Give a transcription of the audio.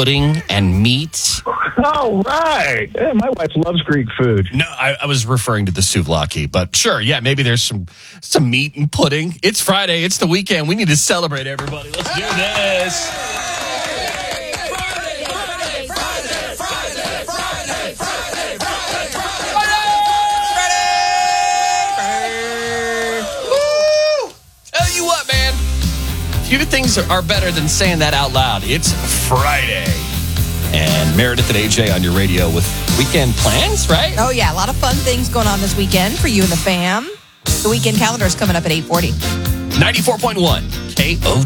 pudding and meat. Oh, right. Yeah, my wife loves Greek food. No, I was referring to the souvlaki, but sure, yeah, maybe there's some meat and pudding. It's Friday. It's the weekend. We need to celebrate, everybody. Let's do this. Tell you what, man. Few things are better than saying that out loud. It's Friday. And Meredith and AJ on your radio with weekend plans, right? Oh, yeah. A lot of fun things going on this weekend for you and the fam. The weekend calendar is coming up at 8:40. 94.1 KO.